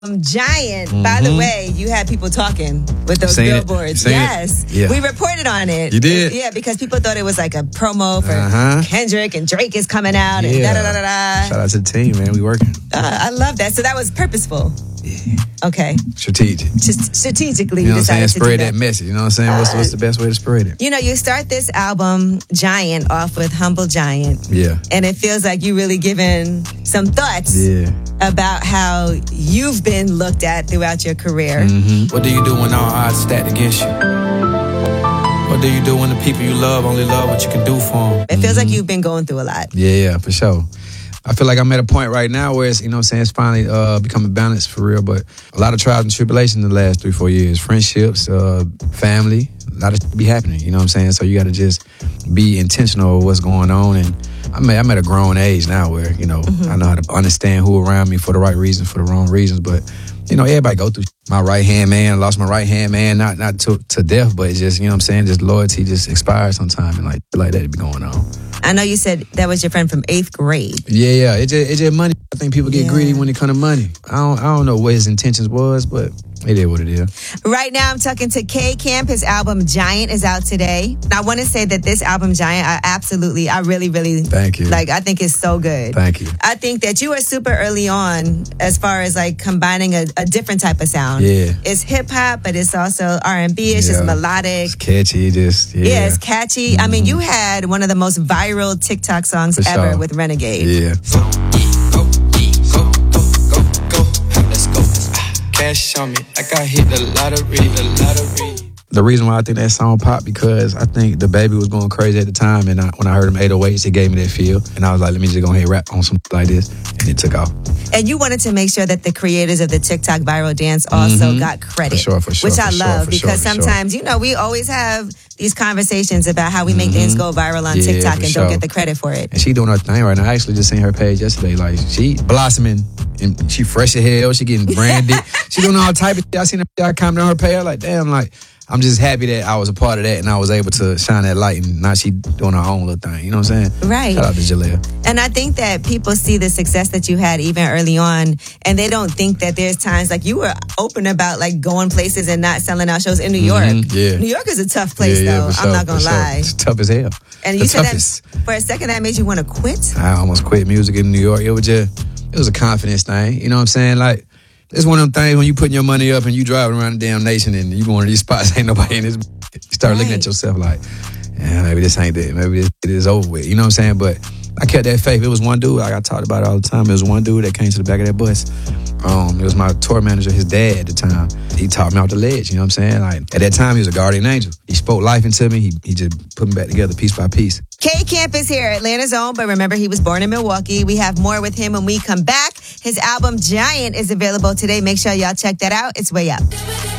Giant. By the way, you had people talking with those billboards. Yes. Yeah. We reported on it. You did? Yeah, because people thought it was like a promo for Kendrick and Drake is coming out and da-da-da-da-da. Shout out to the team, man. We working. I love that. So that was purposeful. Yeah. Okay. Strategic. Just strategically. You know what I'm saying? Spread that message. You know what I'm saying? What's the best way to spread it? You know, you start this album, Giant, off with Humble Giant. Yeah. And it feels like you really given some thoughts about how you've been looked at throughout your career. What do you do when all odds stacked against you? What do you do when the people you love only love what you can do for them? It feels like you've been going through a lot. Yeah, for sure. I feel like I'm at a point right now where it's, you know what I'm saying, it's finally becoming balanced for real, but a lot of trials and tribulations in the last 3-4 years. Friendships, family, a lot of be happening, you know what I'm saying? So you got to just be intentional with what's going on. And I'm at a grown age now where, you know, I know how to understand who around me for the right reasons, for the wrong reasons. But, you know, everybody go through my right-hand man. I lost my right-hand man, not to death, but just, you know what I'm saying, just loyalty just expires sometime and like that be going on. I know you said that was your friend from 8th grade. Yeah. It's just money. I think people get greedy when it comes to money. I don't know what his intentions was, but it is what it is. Right now, I'm talking to K Camp. His album Giant is out today. I want to say that this album Giant, I really thank you. Like, I think it's so good. Thank you. I think that you were super early on as far as like combining a different type of sound. Yeah. It's hip hop, but it's also R&B. It's just melodic. It's catchy. Yeah, it's catchy. I mean, you had one of the most viral TikTok songs ever with Renegade. Yeah. Cash on me, like I hit the lottery. The reason why I think that song popped because I think the baby was going crazy at the time, and when I heard him 808s, it gave me that feel, and I was like, let me just go ahead and rap on something like this, and it took off. And you wanted to make sure that the creators of the TikTok viral dance also got credit, for sure, which I love because sometimes you know we always have these conversations about how we make things go viral on TikTok and don't get the credit for it. And she doing her thing right now. I actually just seen her page yesterday. Like, she blossoming and she fresh as hell. She getting branded. She doing all type of shit. I seen her comment on her page. Like, damn, like, I'm just happy that I was a part of that and I was able to shine that light, and now she doing her own little thing. You know what I'm saying? Right. Shout out to Jalea. And I think that people see the success that you had even early on, and they don't think that there's times like you were open about like going places and not selling out shows in New York. Yeah. New York is a tough place though. For sure, I'm not gonna lie. It's tough as hell. And you said that for a second that made you want to quit? I almost quit music in New York. It was a confidence thing. You know what I'm saying? Like, it's one of them things when you putting your money up and you driving around the damn nation and you going to these spots, ain't nobody in this. You start looking at yourself like, yeah, maybe this ain't it. Maybe it is over with. You know what I'm saying? But I kept that faith. It was one dude, like I talked about it all the time. It was one dude that came to the back of that bus. It was my tour manager, his dad at the time. He taught me off the ledge, you know what I'm saying? Like, at that time, he was a guardian angel. He spoke life into me. He just put me back together piece by piece. K Camp is here, Atlanta's own, but remember, he was born in Milwaukee. We have more with him when we come back. His album, Giant, is available today. Make sure y'all check that out. It's way up.